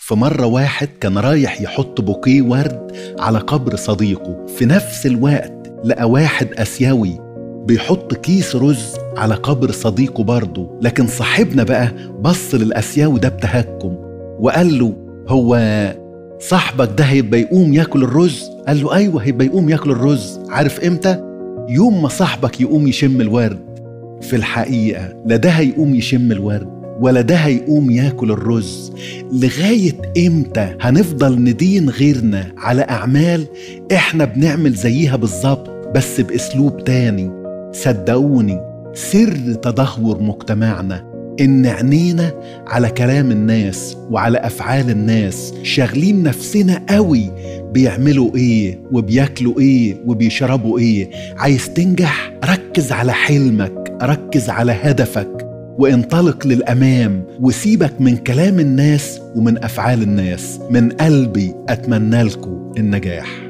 في مرة واحد كان رايح يحط بوكيه ورد على قبر صديقه، في نفس الوقت لقى واحد آسيوي بيحط كيس رز على قبر صديقه برضه. لكن صاحبنا بقى بص للآسيوي ده بتهكم وقال له: هو صاحبك ده هيبقى يقوم ياكل الرز؟ قال له: أيوة هيبقى يقوم ياكل الرز. عارف إمتى؟ يوم ما صاحبك يقوم يشم الورد. في الحقيقة لا ده هيقوم يشم الورد ولا ده هيقوم ياكل الرز. لغاية إمتى هنفضل ندين غيرنا على أعمال إحنا بنعمل زيها بالظبط بس بأسلوب تاني؟ صدقوني سر تدهور مجتمعنا إن عينينا على كلام الناس وعلى أفعال الناس، شاغلين نفسنا قوي بيعملوا إيه وبياكلوا إيه وبيشربوا إيه. عايز تنجح؟ ركز على حلمك، ركز على هدفك وانطلق للأمام وسيبك من كلام الناس ومن أفعال الناس. من قلبي أتمنى لكم النجاح.